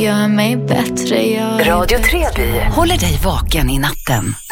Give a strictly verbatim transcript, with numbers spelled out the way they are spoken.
gör mig bättre. Jag Radio Treby håller dig vaken i natten.